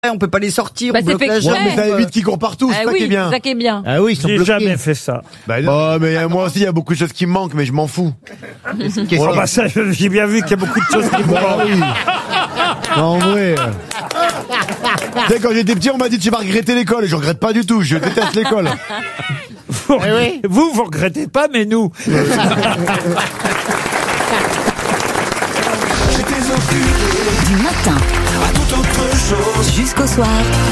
on peut pas les sortir, Bah, on c'est bloque fait la exprès. jambe. Ouais, mais ça évite qu'ils courent partout, c'est ça qui est bien. c'est ça qui est bien. Ah oui, ils sont J'ai bloqués. jamais fait ça. Oh, mais moi aussi, il y a beaucoup de choses qui me manquent, mais je m'en fous. Oh, bah ça, j'ai bien vu qu'il y a beaucoup de choses qui me manquent. Non, en vrai. Tu sais, quand j'étais petit, on m'a dit tu vas regretter l'école, et je regrette pas du tout, je déteste l'école. Vous regrettez pas, mais nous. Du matin à toute autre chose, jusqu'au soir,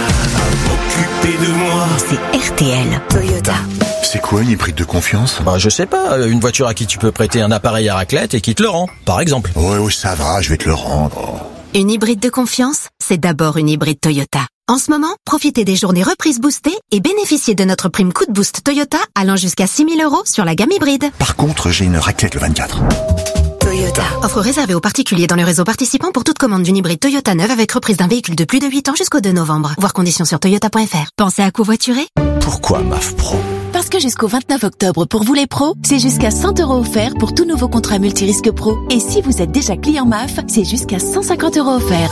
occupé de moi. c'est RTL Toyota. C'est quoi une hybride de confiance? Bah, je sais pas, une voiture à qui tu peux prêter un appareil à raclette et qui te le rend, par exemple. Ouais, ça va, je vais te le rendre. Une hybride de confiance, c'est d'abord une hybride Toyota. En ce moment, profitez des journées reprises boostées et bénéficiez de notre prime coup de boost Toyota allant jusqu'à 6 000 € sur la gamme hybride. Par contre, j'ai une raclette le 24. Toyota. Offre réservée aux particuliers dans le réseau participant pour toute commande d'une hybride Toyota neuve avec reprise d'un véhicule de plus de 8 ans jusqu'au 2 novembre. Voir conditions sur toyota.fr. Pensez à covoiturer? Pourquoi MAF Pro? Parce que jusqu'au 29 octobre pour vous les pros, c'est jusqu'à 100 € offerts pour tout nouveau contrat multirisque pro. Et si vous êtes déjà client MAF, c'est jusqu'à 150 € offerts.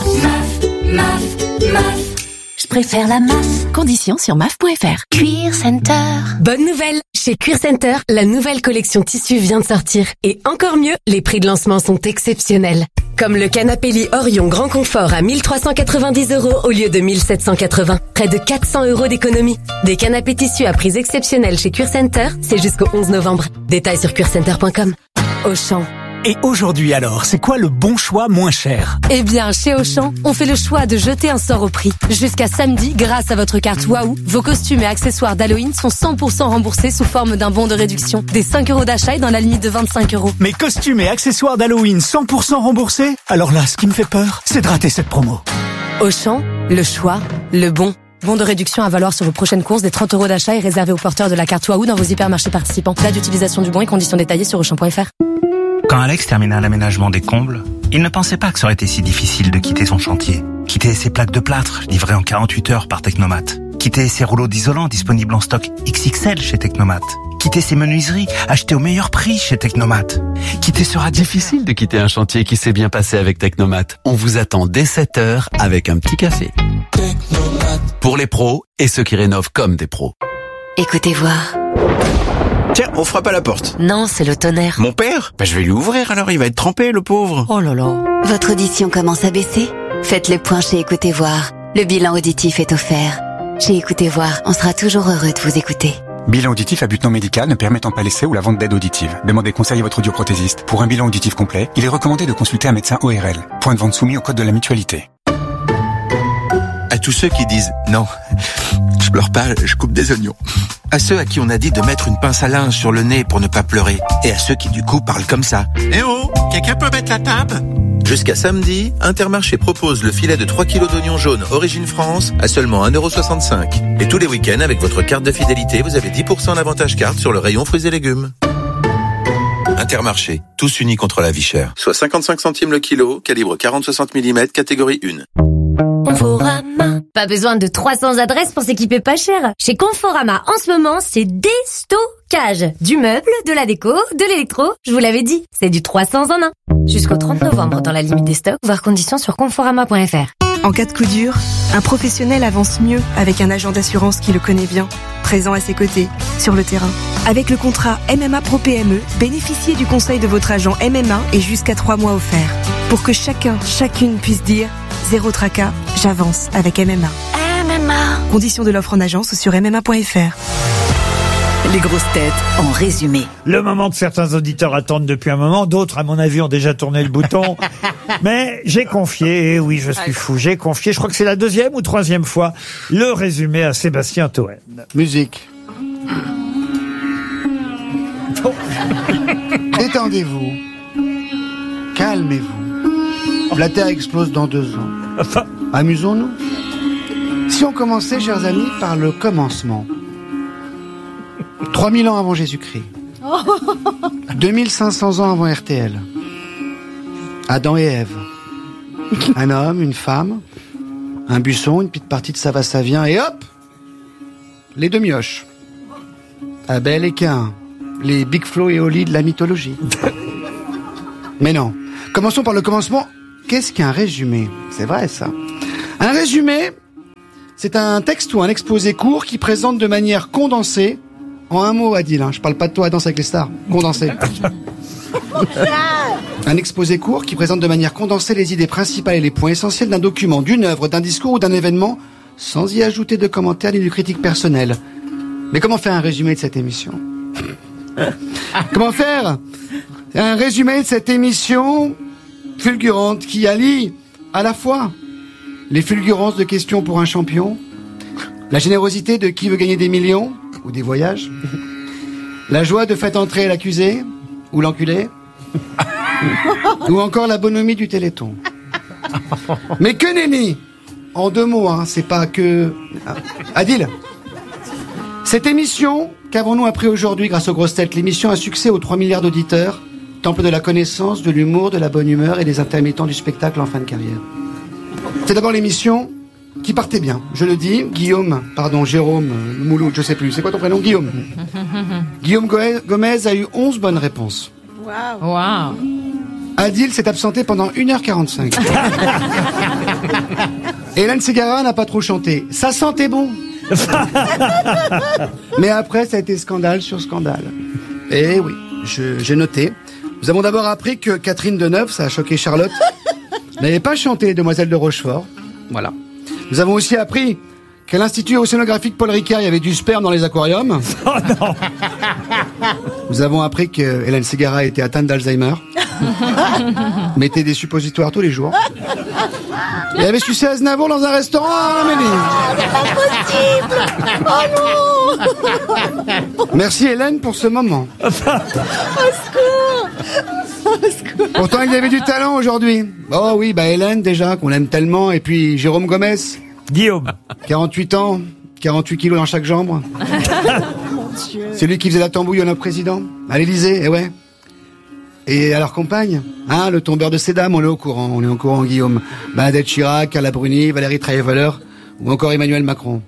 MAF. Je préfère la MAF. Conditions sur MAF.fr. Cuir Center. Bonne nouvelle! Chez Cuir Center, la nouvelle collection tissu vient de sortir. Et encore mieux, les prix de lancement sont exceptionnels. Comme le canapé lit Orion Grand Confort à 1 390 € au lieu de 1 780. Près de 400 € d'économie. Des canapés tissus à prix exceptionnels chez Cuir Center, c'est jusqu'au 11 novembre. Détails sur cuircenter.com. Auchan. Et aujourd'hui alors, c'est quoi le bon choix moins cher? Eh bien, chez Auchan, on fait le choix de jeter un sort au prix. Jusqu'à samedi, grâce à votre carte Waouh, vos costumes et accessoires d'Halloween sont 100% remboursés sous forme d'un bon de réduction. Des 5 € d'achat et dans la limite de 25 €. Mes costumes et accessoires d'Halloween 100% remboursés? Alors là, ce qui me fait peur, c'est de rater cette promo. Auchan, le choix, le bon. Bon de réduction à valoir sur vos prochaines courses des 30 € d'achat et réservé aux porteurs de la carte Waouh dans vos hypermarchés participants. Date d'utilisation du bon et conditions détaillées sur Auchan.fr. Quand Alex termina l'aménagement des combles, il ne pensait pas que ça aurait été si difficile de quitter son chantier. Quitter ses plaques de plâtre, livrées en 48 heures par Technomat. Quitter ses rouleaux d'isolant disponibles en stock XXL chez Technomat. Quitter ses menuiseries, achetées au meilleur prix chez Technomat. Quitter sera difficile de quitter un chantier qui s'est bien passé avec Technomat. On vous attend dès 7h avec un petit café. Technomat. Pour les pros et ceux qui rénovent comme des pros. Écoutez voir. Tiens, on frappe à la porte. Non, c'est le tonnerre. Mon père? Je vais lui ouvrir alors, il va être trempé, le pauvre. Oh là là. Votre audition commence à baisser? Faites le point chez Écoutez voir. Le bilan auditif est offert. Chez Écoutez voir, on sera toujours heureux de vous écouter. Bilan auditif à but non médical ne permettant pas l'essai ou la vente d'aide auditive. Demandez conseil à votre audioprothésiste. Pour un bilan auditif complet, il est recommandé de consulter un médecin ORL. Point de vente soumis au code de la mutualité. À tous ceux qui disent « Non, je pleure pas, je coupe des oignons ». À ceux à qui on a dit de mettre une pince à linge sur le nez pour ne pas pleurer. Et à ceux qui du coup parlent comme ça. « Eh oh, quelqu'un peut mettre la table ?» Jusqu'à samedi, Intermarché propose le filet de 3 kg d'oignons jaunes Origine France à seulement 1,65 €. Et tous les week-ends, avec votre carte de fidélité, vous avez 10% d'avantage carte sur le rayon fruits et légumes. Intermarché, tous unis contre la vie chère. Soit 55 centimes le kilo, calibre 40-60 mm, catégorie 1. Conforama. Pas besoin de 300 adresses pour s'équiper pas cher. Chez Conforama, en ce moment, c'est déstockage. Du meuble, de la déco, de l'électro. Je vous l'avais dit, c'est du 300 en 1. Jusqu'au 30 novembre dans la limite des stocks, voir conditions sur conforama.fr. En cas de coup dur, un professionnel avance mieux avec un agent d'assurance qui le connaît bien, présent à ses côtés, sur le terrain. Avec le contrat MMA Pro PME, bénéficiez du conseil de votre agent MMA et jusqu'à 3 mois offerts. Pour que chacune puisse dire « Zéro tracas, j'avance avec MMA ». Conditions de l'offre en agence ou sur MMA.fr. Les grosses têtes en résumé. Le moment que certains auditeurs attendent depuis un moment, d'autres, à mon avis, ont déjà tourné le bouton. Mais j'ai confié, et oui, je suis fou, j'ai confié, je crois que c'est la 2e ou 3e fois, le résumé à Sébastien Toen. Musique. Détendez-vous. Calmez-vous. La Terre explose dans 2 ans. Amusons-nous. Si on commençait, chers amis, par le commencement. 3000 ans avant Jésus-Christ. 2500 ans avant RTL. Adam et Ève. Un homme, une femme, un buisson, une petite partie de Savasavien, et hop, les 2 mioches. Abel et Caïn. Les Big Flo et Oli de la mythologie. Mais non. Commençons par le commencement. Qu'est-ce qu'un résumé? C'est vrai, ça. Un résumé, C'est un texte ou un exposé court qui présente de manière condensée, en un mot, Adil, je parle pas de toi à Danser avec les stars, condensé. Un exposé court qui présente de manière condensée les idées principales et les points essentiels d'un document, d'une œuvre, d'un discours ou d'un événement, sans y ajouter de commentaires ni de critiques personnelles. Mais comment faire un résumé de cette émission? Comment faire un résumé de cette émission fulgurante qui allie à la fois les fulgurances de questions pour un champion, la générosité de qui veut gagner des millions ou des voyages, la joie de faire entrer l'accusé ou l'enculé, ou encore la bonhomie du Téléthon. Mais que nenni! En 2 mots, c'est pas que... Adil, cette émission, qu'avons-nous appris aujourd'hui grâce aux grosses têtes? L'émission a succès aux 3 milliards d'auditeurs, temple de la connaissance, de l'humour, de la bonne humeur et des intermittents du spectacle en fin de carrière. C'est d'abord l'émission qui partait bien, je le dis. Jérôme Mouloud, je sais plus, c'est quoi ton prénom? Guillaume. Guillaume Gomez a eu 11 bonnes réponses. Waouh. Adil s'est absenté pendant 1h45. Hélène Ségara n'a pas trop chanté. Ça sentait bon. Mais après, ça a été scandale sur scandale. Et oui, j'ai noté. Nous avons d'abord appris que Catherine Deneuve, ça a choqué Charlotte, n'avait pas chanté les Demoiselles de Rochefort. Voilà. Nous avons aussi appris qu'à l'Institut océanographique Paul Ricard, il y avait du sperme dans les aquariums. Oh non. Nous avons appris que Hélène Ségara était atteinte d'Alzheimer. Mettait des suppositoires tous les jours. Il avait sucé Aznavour dans un restaurant à Amélie. C'est pas possible. Oh non. Merci Hélène pour ce moment. Au secours. Au secours. Pourtant il y avait du talent aujourd'hui. Oh oui, Hélène déjà, qu'on aime tellement. Et puis Jérôme Gomez. Guillaume. 48 ans, 48 kilos dans chaque jambe. Mon Dieu. C'est lui qui faisait la tambouille à notre président, à l'Élysée, et ouais. Et à leur compagne, le tombeur de ces dames, on est au courant, Guillaume. Bernadette Chirac, Carla Bruni, Valérie Trierweiler, ou encore Emmanuel Macron.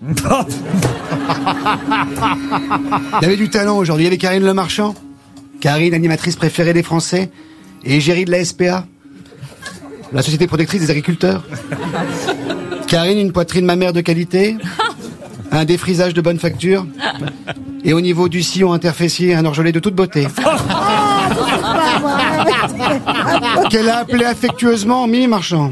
Il y avait du talent aujourd'hui, il y avait Karine Le Marchand. Karine, animatrice préférée des Français, et égérie de la SPA, la Société protectrice des agriculteurs. Karine, une poitrine mammaire de qualité, un défrisage de bonne facture, et au niveau du sillon interfessier, un orgelet de toute beauté. Qu'elle a appelé affectueusement Mimi Marchand.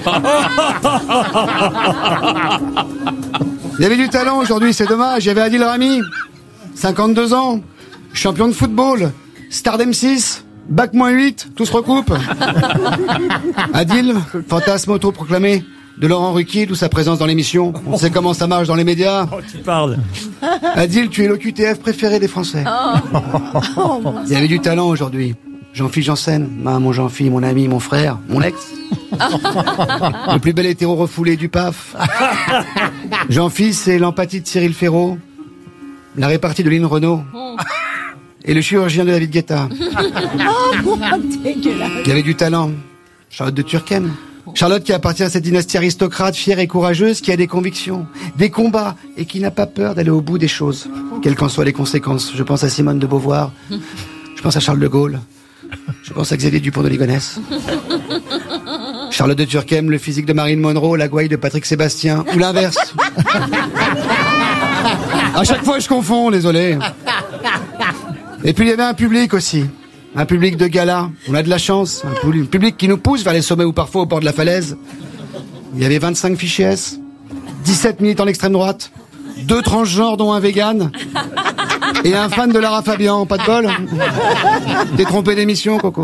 Il y avait du talent aujourd'hui, c'est dommage. Il y avait Adil Rami, 52 ans, champion de football, star d'M6, Bac-8, tout se recoupe. Adil, fantasme autoproclamé de Laurent Ruquier, d'où sa présence dans l'émission. On sait comment ça marche dans les médias. Oh, tu parles. Adil, tu es l'OQTF préféré des Français. Il y avait du talent aujourd'hui. Jean-Philippe Janssen, mon Jean-Philippe, mon ami, mon frère, mon ex. Le plus bel hétéro refoulé du PAF. Jean-Philippe, c'est l'empathie de Cyril Ferraud, la répartie de Lynn Renault et le chirurgien de David Guetta. Dégueulasse. Il y avait du talent. Charlotte de Turckheim. Charlotte qui appartient à cette dynastie aristocrate, fière et courageuse, qui a des convictions, des combats et qui n'a pas peur d'aller au bout des choses, quelles qu'en soient les conséquences. Je pense à Simone de Beauvoir, je pense à Charles de Gaulle, je pense à Xavier Dupont de Ligonnès. Charlotte de Turckheim, le physique de Marilyn Monroe, la gouaille de Patrick Sébastien, ou l'inverse. À chaque fois je confonds, désolé. Et puis il y avait un public aussi. Un public de gala, on a de la chance, un public qui nous pousse vers les sommets ou parfois au bord de la falaise. Il y avait 25 fichiers S, 17 militants d'extrême droite, 2 transgenres dont un vegan, et un fan de Lara Fabian, pas de bol. T'es trompé d'émission, Coco.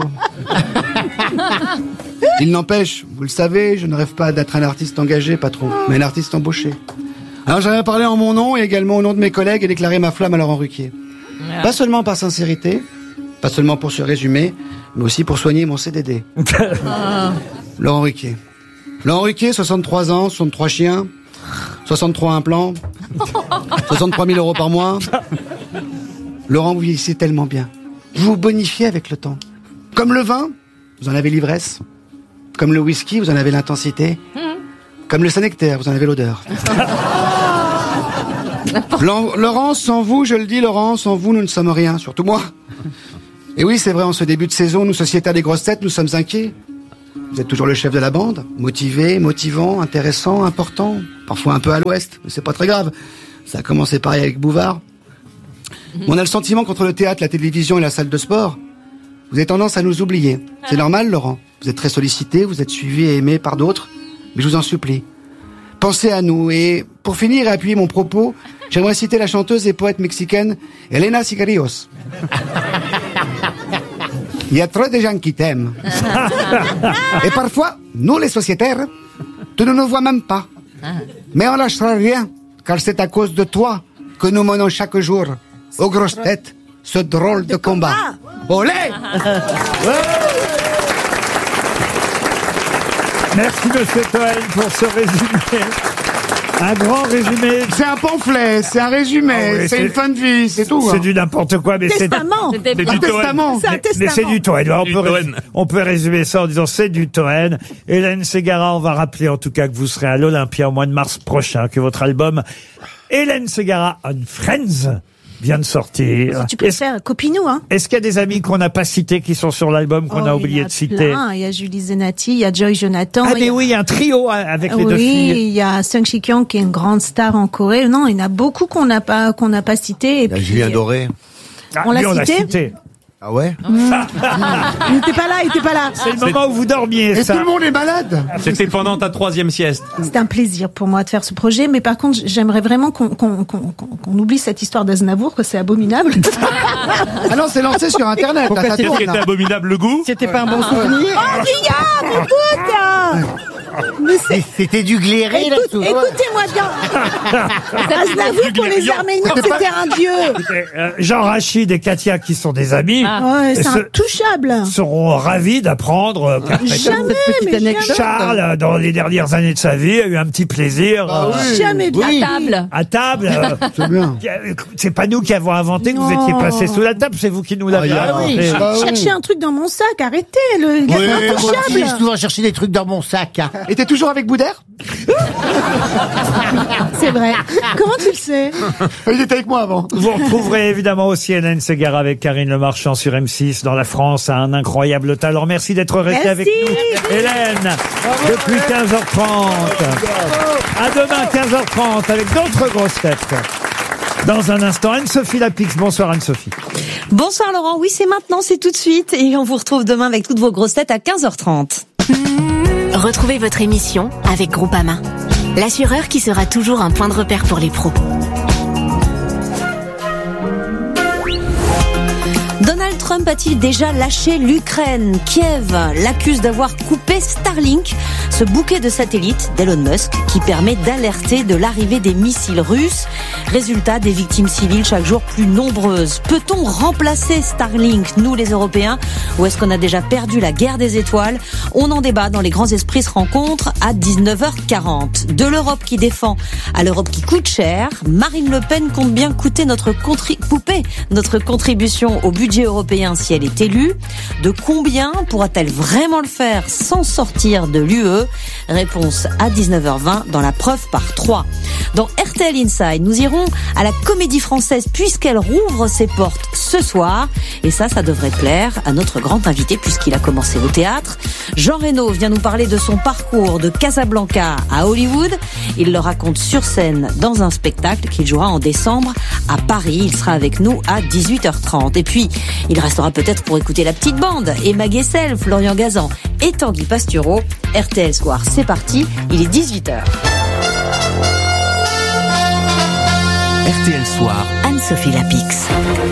Il n'empêche, vous le savez, je ne rêve pas d'être un artiste engagé, patron, mais un artiste embauché. Alors j'avais parlé en mon nom et également au nom de mes collègues et déclaré ma flamme à Laurent Ruquier. Pas seulement par sincérité, pas seulement pour se résumer, mais aussi pour soigner mon CDD. Laurent Ruquier. Laurent Ruquier, 63 ans, 63 chiens, 63 implants, 63 000 € par mois. Laurent, vous vieillissez tellement bien. Vous vous bonifiez avec le temps. Comme le vin, vous en avez l'ivresse. Comme le whisky, vous en avez l'intensité. Comme le Saint-Nectaire, vous en avez l'odeur. Laurent, sans vous, je le dis, Laurent, sans vous, nous ne sommes rien, surtout moi. Et oui, c'est vrai, en ce début de saison, nous, sociétaires des grosses têtes, nous sommes inquiets. Vous êtes toujours le chef de la bande, motivé, motivant, intéressant, important, parfois un peu à l'ouest, mais c'est pas très grave. Ça a commencé pareil avec Bouvard. On a le sentiment qu'entre le théâtre, la télévision et la salle de sport, vous avez tendance à nous oublier. C'est normal, Laurent. Vous êtes très sollicité, vous êtes suivi et aimé par d'autres, mais je vous en supplie. Pensez à nous. Et pour finir et appuyer mon propos, j'aimerais citer la chanteuse et poète mexicaine Elena Sigarios. Il y a trop de gens qui t'aiment. Et parfois, nous les sociétaires, tu ne nous vois même pas. Mais on lâchera rien, car c'est à cause de toi que nous menons chaque jour, aux grosses têtes, ce drôle de combat. Olé! Merci monsieur Toen pour ce résumé. Un grand résumé. C'est un pamphlet, c'est un résumé, oui, c'est une fin de vie, c'est tout. C'est du n'importe quoi, mais c'est... Testament. C'est du testament. Mais c'est du Toen. On peut résumer ça en disant c'est du Toen. Hélène Ségara, on va rappeler en tout cas que vous serez à l'Olympia au mois de mars prochain, que votre album Hélène Ségara on Friends vient de sortir. Si tu peux faire Copinou, hein. Est-ce qu'il y a des amis qu'on n'a pas cités qui sont sur l'album qu'on a oublié de citer? Il y a Julie Zenati, il y a Joy Jonathan. Ah mais oui, il y a un trio avec les deux filles. Oui, il y a Sung Shi-kyung qui est une grande star en Corée. Non, il y en a beaucoup qu'on n'a pas cité. Et puis, Julien Doré. On l'a cité. Ah ouais? Il était pas là. C'est le moment où vous dormiez, Et ça. tout le monde est malade. C'était pendant ta 3e sieste. C'est un plaisir pour moi de faire ce projet, mais par contre, j'aimerais vraiment qu'on oublie cette histoire d'Aznavour, que c'est abominable. Ah non, c'est lancé sur Internet. là, ça Qu'est-ce tourne, qui là. était abominable, le goût? C'était pas un bon souvenir. Oh, Guillaume, écoute! Mais C'était du gléré là. écoutez-moi bien. Aznavour pour les Arméniens, c'était un dieu. Jean Rachid et Katia, qui sont des amis, Ouais, c'est intouchable. seront ravis d'apprendre Jamais, mais jamais. Charles, dans les dernières années de sa vie, a eu un petit plaisir Jamais de la table. à table. C'est bien. C'est pas nous qui avons inventé que vous Non. étiez passé sous la table, c'est vous qui nous l'avez inventé. Cherchez un truc dans mon sac, arrêtez, le gars est Moi aussi, intouchable. je dois chercher des trucs dans mon sac. Hein. Et t'es toujours avec Boudère? C'est vrai. Comment tu le sais? Il était avec moi avant. Vous retrouverez évidemment aussi Hélène Ségara avec Karine Le Marchand sur M6 dans la France, a un incroyable talent. Merci d'être resté avec nous, Hélène, depuis 15h30. À demain 15h30 avec d'autres grosses têtes. Dans un instant, Anne-Sophie Lapix. Bonsoir Anne-Sophie. Bonsoir Laurent, oui c'est maintenant, c'est tout de suite et on vous retrouve demain avec toutes vos grosses têtes à 15h30. Retrouvez votre émission avec Groupama, l'assureur qui sera toujours un point de repère pour les pros. Donald Trump a-t-il déjà lâché l'Ukraine? Kiev l'accuse d'avoir coupé Starlink, ce bouquet de satellites d'Elon Musk qui permet d'alerter de l'arrivée des missiles russes. Résultat, des victimes civiles chaque jour plus nombreuses. Peut-on remplacer Starlink, nous les Européens, ou est-ce qu'on a déjà perdu la guerre des étoiles? On en débat dans Les Grands Esprits se rencontrent à 19h40. De l'Europe qui défend à l'Europe qui coûte cher, Marine Le Pen compte bien couper notre contribution au budget européen si elle est élue. De combien pourra-t-elle vraiment le faire sans sortir de l'UE? Réponse à 19h20 dans la preuve par 3. Dans RTL Inside, nous irons à la Comédie Française puisqu'elle rouvre ses portes ce soir. Et ça devrait plaire à notre grand invité puisqu'il a commencé au théâtre. Jean Reno vient nous parler de son parcours de Casablanca à Hollywood. Il le raconte sur scène dans un spectacle qu'il jouera en décembre à Paris. Il sera avec nous à 18h30. Et puis, il restera peut-être pour écouter la petite bande. Emma Guessel, Florian Gazan et Tanguy Pastureau. RTL Soir, c'est parti. Il est 18h. RTL Soir. Anne-Sophie Lapix.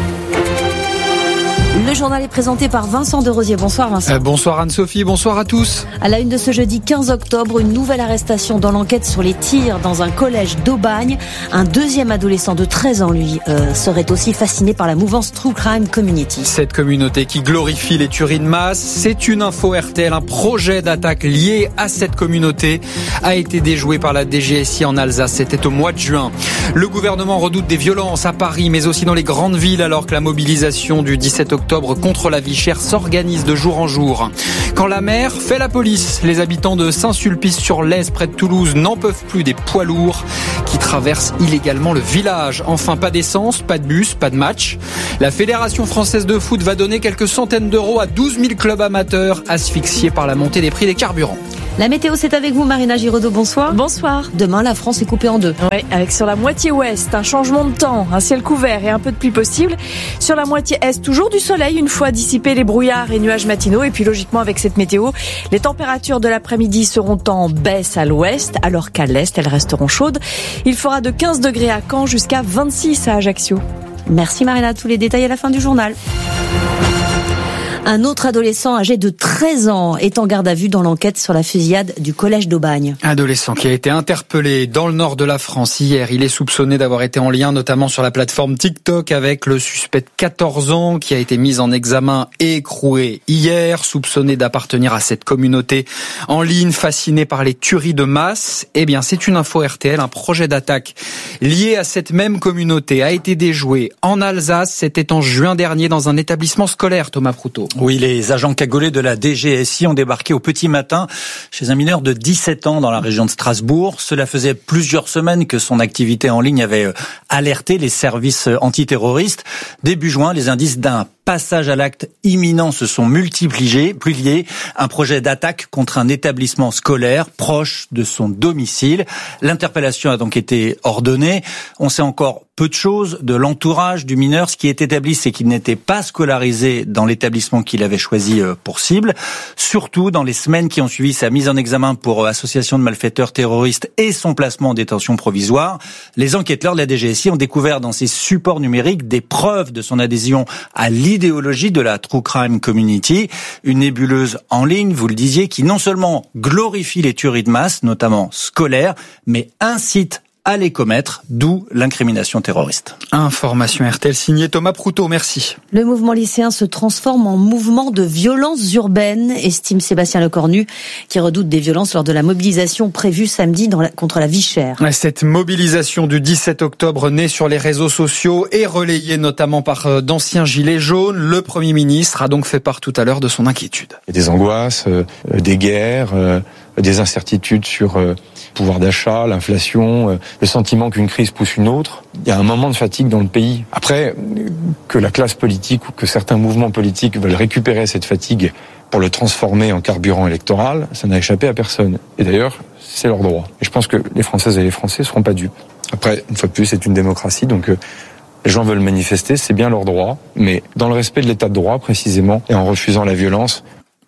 Le journal est présenté par Vincent Derosier. Bonsoir Vincent. Bonsoir Anne-Sophie, bonsoir à tous. À la une de ce jeudi 15 octobre, une nouvelle arrestation dans l'enquête sur les tirs dans un collège d'Aubagne. Un deuxième adolescent de 13 ans, lui, serait aussi fasciné par la mouvance True Crime Community. Cette communauté qui glorifie les tueries de masse, c'est une info RTL. Un projet d'attaque lié à cette communauté a été déjoué par la DGSI en Alsace. C'était au mois de juin. Le gouvernement redoute des violences à Paris, mais aussi dans les grandes villes, alors que la mobilisation du 17 octobre contre la vie chère s'organise de jour en jour. Quand la mer fait la police, les habitants de Saint-Sulpice-sur-Lez, près de Toulouse, n'en peuvent plus des poids lourds qui qui traversent illégalement le village. Enfin, pas d'essence, pas de bus, pas de match. La Fédération française de foot va donner quelques centaines d'euros à 12 000 clubs amateurs asphyxiés par la montée des prix des carburants. La météo, c'est avec vous, Marina Giraudot. Bonsoir. Bonsoir. Demain, la France est coupée en deux. Oui, avec sur la moitié ouest, un changement de temps, un ciel couvert et un peu de pluie possible. Sur la moitié est, toujours du soleil, une fois dissipés les brouillards et nuages matinaux. Et puis, logiquement, avec cette météo, les températures de l'après-midi seront en baisse à l'ouest, alors qu'à l'est, elles resteront chaudes. Il fera de 15 degrés à Caen jusqu'à 26 à Ajaccio. Merci, Marina. Tous les détails à la fin du journal. Un autre adolescent âgé de 13 ans est en garde à vue dans l'enquête sur la fusillade du collège d'Aubagne. Adolescent qui a été interpellé dans le nord de la France hier. Il est soupçonné d'avoir été en lien notamment sur la plateforme TikTok avec le suspect de 14 ans qui a été mis en examen et écroué hier, soupçonné d'appartenir à cette communauté en ligne fascinée par les tueries de masse. Eh bien, c'est une info RTL, un projet d'attaque lié à cette même communauté a été déjoué en Alsace. C'était en juin dernier dans un établissement scolaire, Thomas Proutot. Oui, les agents cagoulés de la DGSI ont débarqué au petit matin chez un mineur de 17 ans dans la région de Strasbourg. Cela faisait plusieurs semaines que son activité en ligne avait alerté les services antiterroristes. Début juin, les indices d'un passage à l'acte imminent se sont multipliés. Un projet d'attaque contre un établissement scolaire proche de son domicile. L'interpellation a donc été ordonnée. On sait encore peu de choses de l'entourage du mineur. Ce qui est établi, c'est qu'il n'était pas scolarisé dans l'établissement qu'il avait choisi pour cible. Surtout dans les semaines qui ont suivi sa mise en examen pour association de malfaiteurs terroristes et son placement en détention provisoire, les enquêteurs de la DGSI ont découvert dans ses supports numériques des preuves de son adhésion à l'idéologie de la True Crime Community, une nébuleuse en ligne, vous le disiez, qui non seulement glorifie les tueries de masse, notamment scolaires, mais incite à les commettre, d'où l'incrimination terroriste. Information RTL signée Thomas Proutot, merci. Le mouvement lycéen se transforme en mouvement de violences urbaines, estime Sébastien Lecornu, qui redoute des violences lors de la mobilisation prévue samedi contre la vie chère. Cette mobilisation du 17 octobre née sur les réseaux sociaux et relayée notamment par d'anciens gilets jaunes, le Premier ministre a donc fait part tout à l'heure de son inquiétude. Il y a des angoisses, des guerres, des incertitudes sur le pouvoir d'achat, l'inflation, le sentiment qu'une crise pousse une autre. Il y a un moment de fatigue dans le pays. Après, que la classe politique ou que certains mouvements politiques veulent récupérer cette fatigue pour le transformer en carburant électoral, ça n'a échappé à personne. Et d'ailleurs, c'est leur droit. Et je pense que les Françaises et les Français ne seront pas dupes. Après, une fois de plus, c'est une démocratie, donc les gens veulent manifester, c'est bien leur droit, mais dans le respect de l'état de droit précisément, et en refusant la violence.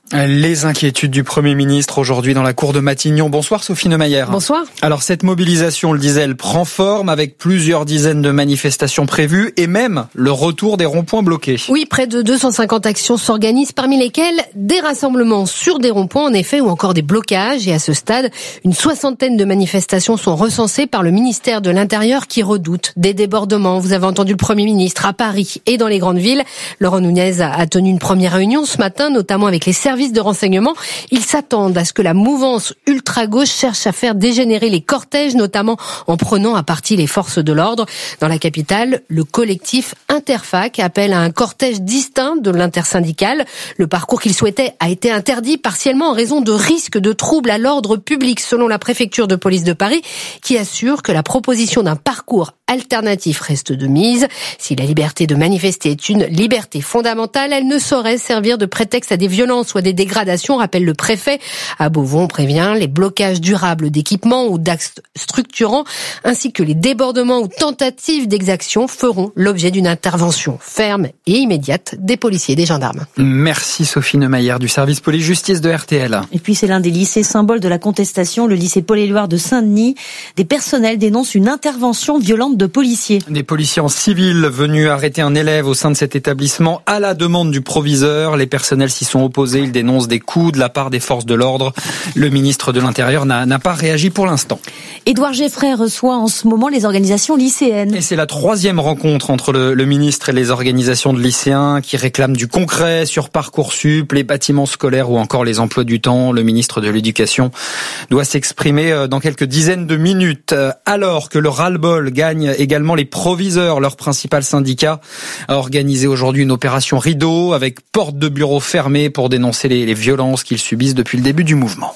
Les inquiétudes du Premier ministre aujourd'hui dans la cour de Matignon. Bonsoir Sophie Neumayer. Bonsoir. Alors cette mobilisation, on le disait, elle prend forme avec plusieurs dizaines de manifestations prévues et même le retour des ronds-points bloqués. Oui, près de 250 actions s'organisent, parmi lesquelles des rassemblements sur des ronds-points en effet ou encore des blocages. Et à ce stade, une soixantaine de manifestations sont recensées par le ministère de l'Intérieur qui redoute des débordements. Vous avez entendu le Premier ministre à Paris et dans les grandes villes. Laurent Nunez a tenu une première réunion ce matin, notamment avec les services de renseignement. Ils s'attendent à ce que la mouvance ultra-gauche cherche à faire dégénérer les cortèges, notamment en prenant à partie les forces de l'ordre. Dans la capitale, le collectif Interfac appelle à un cortège distinct de l'intersyndical. Le parcours qu'il souhaitait a été interdit partiellement en raison de risques de troubles à l'ordre public, selon la préfecture de police de Paris, qui assure que la proposition d'un parcours alternatif reste de mise. Si la liberté de manifester est une liberté fondamentale, elle ne saurait servir de prétexte à des violences ou à des dégradations, rappelle le préfet. À Beauvau, on prévient, les blocages durables d'équipements ou d'axes structurants, ainsi que les débordements ou tentatives d'exaction feront l'objet d'une intervention ferme et immédiate des policiers et des gendarmes. Merci Sophie Neumayer du service police-justice de RTL. Et puis c'est l'un des lycées symboles de la contestation, le lycée Paul-Éluard de Saint-Denis. Des personnels dénoncent une intervention violente de policiers. Des policiers en civil venus arrêter un élève au sein de cet établissement à la demande du proviseur. Les personnels s'y sont opposés. Ils dénoncent des coups de la part des forces de l'ordre. Le ministre de l'Intérieur n'a pas réagi pour l'instant. Édouard Geffray reçoit en ce moment les organisations lycéennes. Et c'est la troisième rencontre entre le ministre et les organisations de lycéens qui réclament du concret sur Parcoursup, les bâtiments scolaires ou encore les emplois du temps. Le ministre de l'Éducation doit s'exprimer dans quelques dizaines de minutes. Alors que le ras-le-bol gagne également les proviseurs, leur principal syndicat a organisé aujourd'hui une opération rideau avec portes de bureaux fermées pour dénoncer les violences qu'ils subissent depuis le début du mouvement.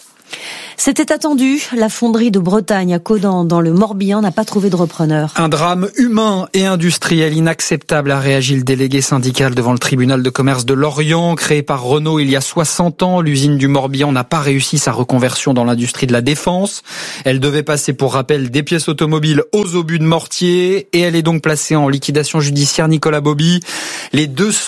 C'était attendu, la fonderie de Bretagne à Caudan dans le Morbihan n'a pas trouvé de repreneur. Un drame humain et industriel inacceptable, a réagi le délégué syndical devant le tribunal de commerce de Lorient. Créé par Renault il y a 60 ans, l'usine du Morbihan n'a pas réussi sa reconversion dans l'industrie de la défense. Elle devait passer, pour rappel, des pièces automobiles aux obus de mortier et elle est donc placée en liquidation judiciaire. Nicolas Bobby, les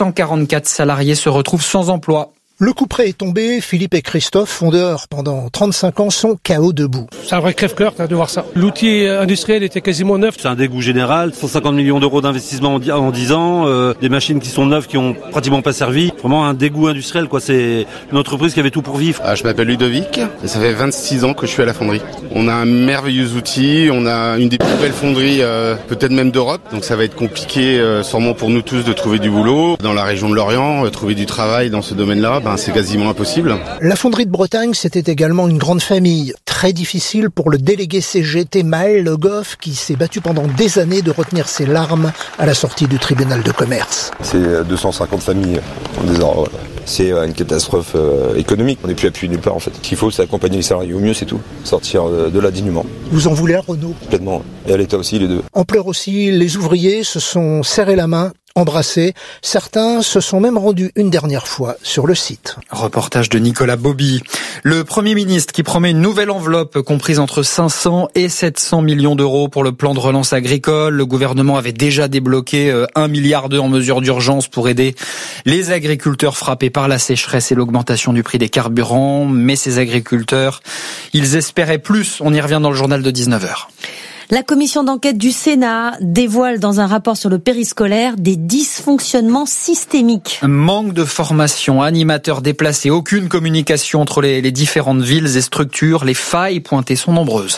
244 salariés se retrouvent sans emploi. Le couperet est tombé, Philippe et Christophe, fondeurs pendant 35 ans, sont KO debout. C'est un vrai crève-cœur de voir ça. L'outil industriel était quasiment neuf. C'est un dégoût général, 150 millions d'euros d'investissement en 10 ans, des machines qui sont neuves, qui ont pratiquement pas servi. Vraiment un dégoût industriel, quoi. C'est une entreprise qui avait tout pour vivre. Je m'appelle Ludovic et ça fait 26 ans que je suis à la fonderie. On a un merveilleux outil, on a une des plus belles fonderies peut-être même d'Europe, donc ça va être compliqué sûrement pour nous tous de trouver du boulot. Dans la région de Lorient, trouver du travail dans ce domaine-là, c'est quasiment impossible. La fonderie de Bretagne, c'était également une grande famille. Très difficile pour le délégué CGT Maël Le Goff, qui s'est battu pendant des années de retenir ses larmes à la sortie du tribunal de commerce. C'est 250 familles en désordre. C'est une catastrophe économique. On n'est plus appuyé nulle part en fait. Ce qu'il faut, c'est accompagner les salariés au mieux, c'est tout. Sortir de là dignement. Vous en voulez à Renault ? Complètement. Et à l'État aussi, les deux. En pleurs aussi, les ouvriers se sont serrés la main, embrassés. Certains se sont même rendus une dernière fois sur le site. Reportage de Nicolas Bobby. Le Premier ministre qui promet une nouvelle enveloppe comprise entre 500 et 700 millions d'euros pour le plan de relance agricole. Le gouvernement avait déjà débloqué 1,2 milliard en mesures d'urgence pour aider les agriculteurs frappés par la sécheresse et l'augmentation du prix des carburants. Mais ces agriculteurs, ils espéraient plus. On y revient dans le journal de 19h. La commission d'enquête du Sénat dévoile dans un rapport sur le périscolaire des dysfonctionnements systémiques. Manque de formation, animateurs déplacés, aucune communication entre les différentes villes et structures. Les failles pointées sont nombreuses.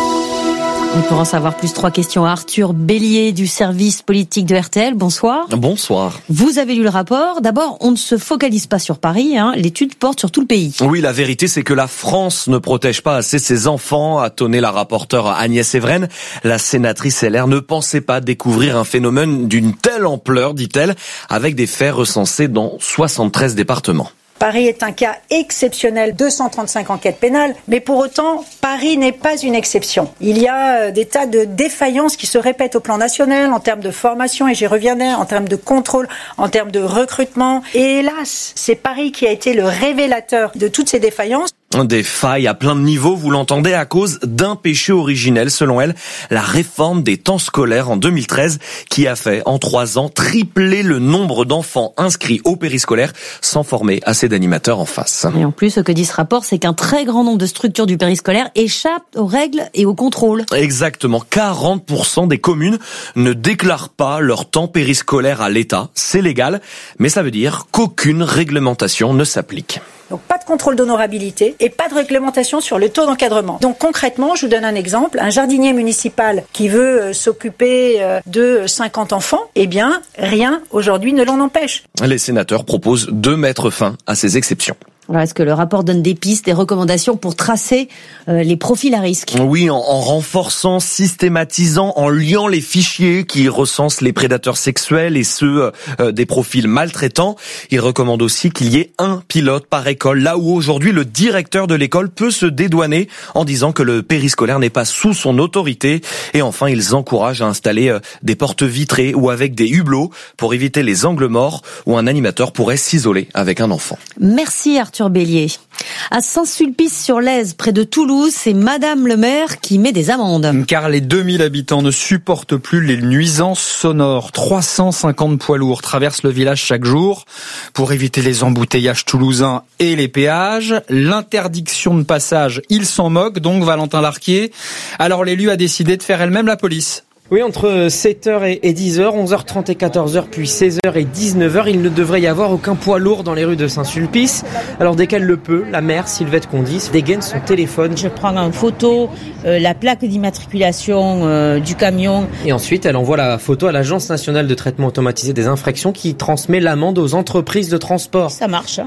Et pour en savoir plus, 3 questions à Arthur Bélier du service politique de RTL. Bonsoir. Bonsoir. Vous avez lu le rapport. D'abord, on ne se focalise pas sur Paris. L'étude porte sur tout le pays. Oui, la vérité, c'est que la France ne protège pas assez ses enfants, a tonné la rapporteure Agnès Evren. La sénatrice LR ne pensait pas découvrir un phénomène d'une telle ampleur, dit-elle, avec des faits recensés dans 73 départements. Paris est un cas exceptionnel, 235 enquêtes pénales, mais pour autant, Paris n'est pas une exception. Il y a des tas de défaillances qui se répètent au plan national en termes de formation, et j'y reviendrai, en termes de contrôle, en termes de recrutement. Et hélas, c'est Paris qui a été le révélateur de toutes ces défaillances. Des failles à plein de niveaux, vous l'entendez, à cause d'un péché originel, selon elle, la réforme des temps scolaires en 2013, qui a fait, en 3 ans, tripler le nombre d'enfants inscrits au périscolaire sans former assez d'animateurs en face. Et en plus, ce que dit ce rapport, c'est qu'un très grand nombre de structures du périscolaire échappent aux règles et aux contrôles. Exactement. 40% des communes ne déclarent pas leur temps périscolaire à l'État. C'est légal, mais ça veut dire qu'aucune réglementation ne s'applique. Donc pas de contrôle d'honorabilité et pas de réglementation sur le taux d'encadrement. Donc concrètement, je vous donne un exemple, un jardinier municipal qui veut s'occuper de 50 enfants, eh bien rien aujourd'hui ne l'en empêche. Les sénateurs proposent de mettre fin à ces exceptions. Alors, est-ce que le rapport donne des pistes, des recommandations pour tracer les profils à risque ? Oui, en renforçant, systématisant, en liant les fichiers qui recensent les prédateurs sexuels et ceux des profils maltraitants. Il recommande aussi qu'il y ait un pilote par école, là où aujourd'hui le directeur de l'école peut se dédouaner en disant que le périscolaire n'est pas sous son autorité. Et enfin, ils encouragent à installer des portes vitrées ou avec des hublots pour éviter les angles morts où un animateur pourrait s'isoler avec un enfant. Merci Arthur Bélier. À Saint-Sulpice-sur-Lèze, près de Toulouse, c'est Madame le maire qui met des amendes. Car les 2000 habitants ne supportent plus les nuisances sonores. 350 poids lourds traversent le village chaque jour. Pour éviter les embouteillages toulousains et les péages, l'interdiction de passage, ils s'en moquent, donc Valentin Larquier. Alors l'élu a décidé de faire elle-même la police. Oui, entre 7h et 10h, 11h30 et 14h, puis 16h et 19h, il ne devrait y avoir aucun poids lourd dans les rues de Saint-Sulpice. Alors dès qu'elle le peut, la maire Sylvette Condis dégaine son téléphone. Je prends en photo la plaque d'immatriculation du camion. Et ensuite, elle envoie la photo à l'Agence nationale de traitement automatisé des infractions qui transmet l'amende aux entreprises de transport. Ça marche.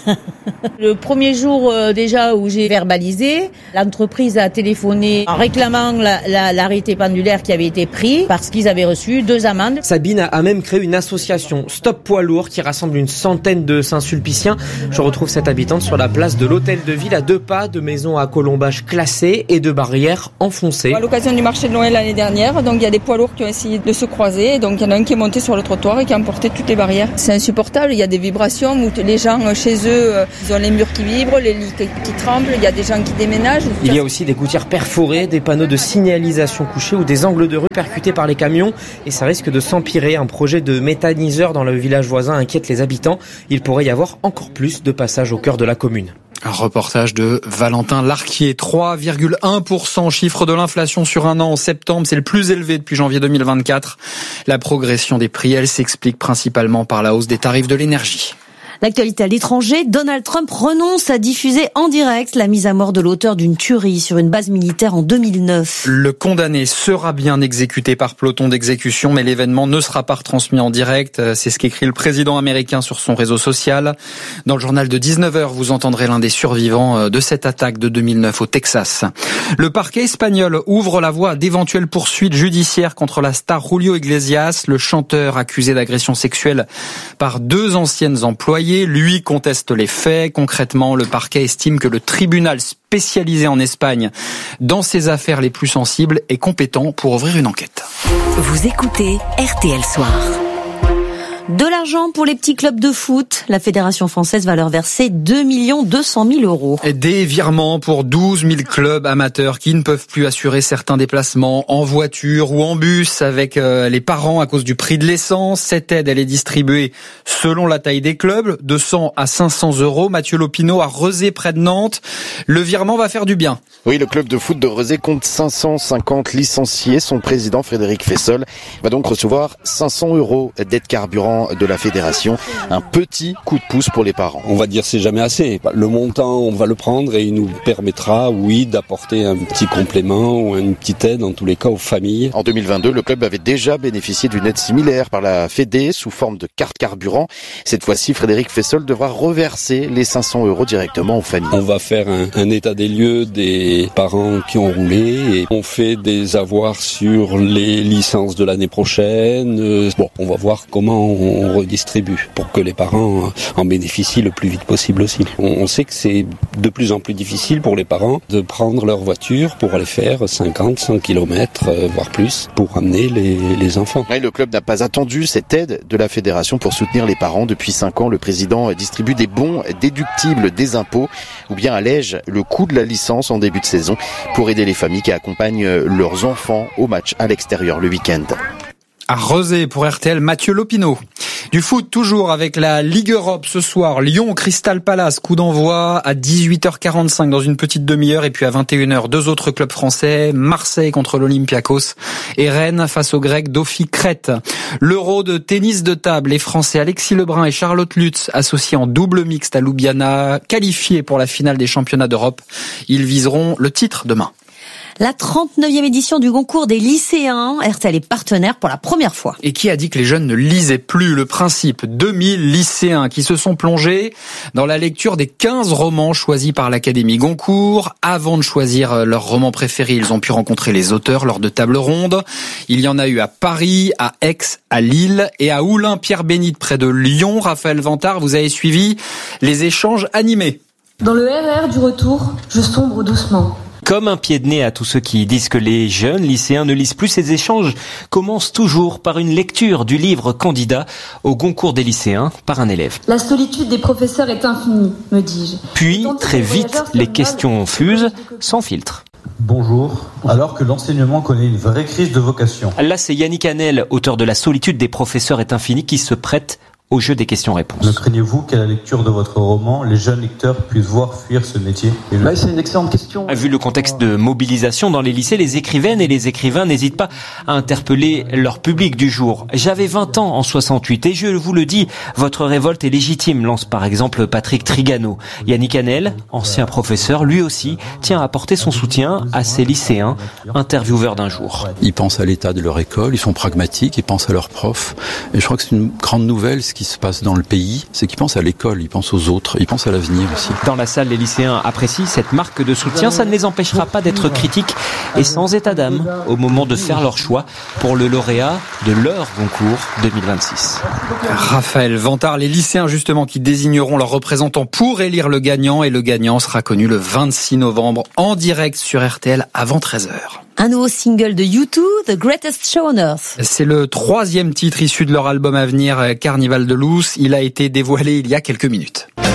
Le premier jour déjà où j'ai verbalisé, l'entreprise a téléphoné en réclamant l'arrêté pendulaire qui avait été pris parce qu'ils avaient reçu 2 amendes. Sabine a même créé une association Stop Poids Lourd qui rassemble une centaine de Saint-Sulpiciens. Je retrouve cette habitante sur la place de l'Hôtel de Ville à 2 pas de maisons à colombage classées et de barrières enfoncées. À l'occasion du marché de Noël l'année dernière, donc il y a des poids lourds qui ont essayé de se croiser. Donc il y en a un qui est monté sur le trottoir et qui a emporté toutes les barrières. C'est insupportable, il y a des vibrations où les gens chez eux, ils ont les murs qui vibrent, les lits qui tremblent, il y a des gens qui déménagent. Il y a aussi des gouttières perforées, des panneaux de signalisation couchés ou des angles de rue percutés par les camions. Et ça risque de s'empirer. Un projet de méthaniseur dans le village voisin inquiète les habitants. Il pourrait y avoir encore plus de passages au cœur de la commune. Un reportage de Valentin Larquier. 3,1% chiffre de l'inflation sur un an en septembre. C'est le plus élevé depuis janvier 2024. La progression des prix, elle s'explique principalement par la hausse des tarifs de l'énergie. L'actualité à l'étranger, Donald Trump renonce à diffuser en direct la mise à mort de l'auteur d'une tuerie sur une base militaire en 2009. Le condamné sera bien exécuté par peloton d'exécution, mais l'événement ne sera pas retransmis en direct. C'est ce qu'écrit le président américain sur son réseau social. Dans le journal de 19h, vous entendrez l'un des survivants de cette attaque de 2009 au Texas. Le parquet espagnol ouvre la voie à d'éventuelles poursuites judiciaires contre la star Julio Iglesias, le chanteur accusé d'agression sexuelle par 2 anciennes employées. Lui conteste les faits. Concrètement, le parquet estime que le tribunal spécialisé en Espagne dans ces affaires les plus sensibles est compétent pour ouvrir une enquête. Vous écoutez RTL Soir. De l'argent pour les petits clubs de foot. La Fédération française va leur verser 2 200 000 euros. Et des virements pour 12 000 clubs amateurs qui ne peuvent plus assurer certains déplacements en voiture ou en bus avec les parents à cause du prix de l'essence. Cette aide, elle est distribuée selon la taille des clubs, de 100 à 500 euros. Mathieu Lopineau à Rezé, près de Nantes. Le virement va faire du bien. Oui, le club de foot de Rezé compte 550 licenciés. Son président, Frédéric Fessol, va donc recevoir 500 euros d'aide carburant de la fédération, un petit coup de pouce pour les parents. On va dire c'est jamais assez. Le montant, on va le prendre et il nous permettra, oui, d'apporter un petit complément ou une petite aide, en tous les cas, aux familles. En 2022, le club avait déjà bénéficié d'une aide similaire par la Fédé sous forme de carte carburant. Cette fois-ci, Frédéric Fessol devra reverser les 500 euros directement aux familles. On va faire un état des lieux des parents qui ont roulé et on fait des avoirs sur les licences de l'année prochaine. On va voir comment on redistribue pour que les parents en bénéficient le plus vite possible aussi. On sait que c'est de plus en plus difficile pour les parents de prendre leur voiture pour aller faire 50, 100 km, voire plus, pour amener les enfants. Et le club n'a pas attendu cette aide de la fédération pour soutenir les parents. Depuis 5 ans, le président distribue des bons déductibles des impôts ou bien allège le coût de la licence en début de saison pour aider les familles qui accompagnent leurs enfants au match à l'extérieur le week-end. À Rezé pour RTL, Mathieu Lopineau. Du foot toujours avec la Ligue Europe ce soir. Lyon, Crystal Palace, coup d'envoi à 18h45 dans une petite demi-heure. Et puis à 21h, 2 autres clubs français. Marseille contre l'Olympiakos et Rennes face aux Grecs d'Ofi Crète. L'Euro de tennis de table. Les Français Alexis Lebrun et Charlotte Lutz associés en double mixte à Ljubljana, qualifiés pour la finale des championnats d'Europe. Ils viseront le titre demain. La 39e édition du concours des lycéens. RTL est partenaire pour la première fois. Et qui a dit que les jeunes ne lisaient plus? Le principe, 2000 lycéens qui se sont plongés dans la lecture des 15 romans choisis par l'Académie Goncourt. Avant de choisir leur roman préféré, ils ont pu rencontrer les auteurs lors de tables rondes. Il y en a eu à Paris, à Aix, à Lille et à Oulin-Pierre-Bénite près de Lyon. Raphaël Vantard, vous avez suivi les échanges animés. Dans le RER du retour, je sombre doucement. Comme un pied de nez à tous ceux qui disent que les jeunes lycéens ne lisent plus, ces échanges commencent toujours par une lecture du livre candidat au Goncourt des lycéens par un élève. La solitude des professeurs est infinie, me dis-je. Puis, très vite, les questions fusent, sans filtre. Bonjour. Alors que l'enseignement connaît une vraie crise de vocation. Là, c'est Yannick Hanel, auteur de La solitude des professeurs est infinie, qui se prête au jeu des questions-réponses. Ne craignez-vous qu'à la lecture de votre roman, les jeunes lecteurs puissent voir fuir ce métier? C'est une excellente question. Vu le contexte de mobilisation dans les lycées, les écrivaines et les écrivains n'hésitent pas à interpeller leur public du jour. J'avais 20 ans en 68 et je vous le dis, votre révolte est légitime, lance par exemple Patrick Trigano. Yannick Hanel, ancien professeur, lui aussi, tient à apporter son soutien à ces lycéens, intervieweurs d'un jour. Ils pensent à l'état de leur école, ils sont pragmatiques, ils pensent à leurs profs. Et je crois que c'est une grande nouvelle, ce qui qui se passe dans le pays, c'est qu'ils pensent à l'école, ils pensent aux autres, ils pensent à l'avenir aussi. Dans la salle, les lycéens apprécient cette marque de soutien. Ça ne les empêchera pas d'être critiques et sans état d'âme au moment de faire leur choix pour le lauréat de leur concours 2026. Raphaël Vantard, les lycéens justement qui désigneront leurs représentants pour élire le gagnant, et le gagnant sera connu le 26 novembre en direct sur RTL avant 13h. Un nouveau single de U2, The Greatest Show on Earth. C'est le 3e titre issu de leur album à venir, Carnival de Loose. Il a été dévoilé il y a quelques minutes.